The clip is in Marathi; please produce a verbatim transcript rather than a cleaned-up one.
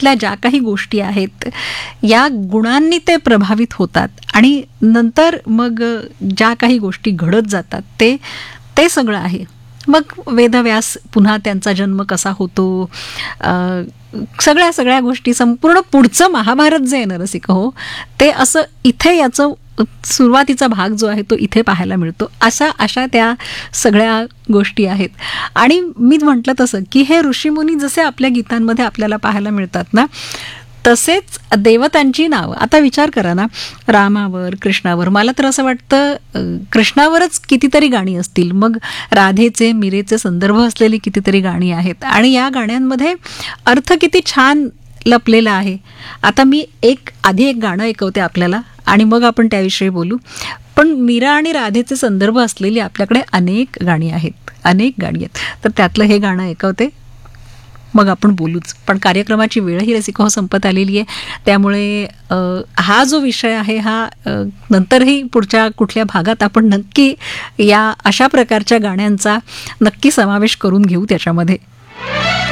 आतल्या ज्या काही गोष्टी आहेत या गुणांनी ते प्रभावित होतात आणि नंतर मग ज्या काही गोष्टी घडत जातात ते ते सगळं आहे. मग वेदव्यास पुन्हा त्यांचा जन्म कसा होतो, सगळ्या सगळ्या गोष्टी, संपूर्ण पुढचं महाभारत जे आहे ना रसिक हो, ते असं इथे याचं सुरुवातीचा भाग जो आहे तो इथे पाहायला मिळतो. अशा अशा त्या सगळ्या गोष्टी आहेत. आणि मी म्हटलं तसं की हे ऋषीमुनी जसे आपल्या गीतांमध्ये आपल्याला पाहायला मिळतात ना, तसेच देवतांची नावं. आता विचार करा ना, रामावर, कृष्णावर, मला तर असं वाटतं कृष्णावरच कितीतरी गाणी असतील, मग राधेचे, मीरेचे संदर्भ असलेली कितीतरी गाणी आहेत आणि या गाण्यांमध्ये अर्थ किती छान लपलेला आहे. आता मी एक आधी एक गाणं ऐकवते आपल्याला आणि मग आपण त्याविषयी बोलू. पण मीरा आणि राधेचे संदर्भ असलेली आपल्याकडे अनेक गाणी आहेत, अनेक गाणी आहेत. तर त्यातलं हे गाणं ऐकवते, मग आपण बोलूच. पण कार्यक्रमाची वेळही रसिको संपत आलेली आहे, त्यामुळे हा जो विषय आहे हा नंतरही पुढच्या कुठल्या भागात आपण नक्की या अशा प्रकारच्या गाण्यांचा नक्की समावेश करून घेऊ त्याच्यामध्ये.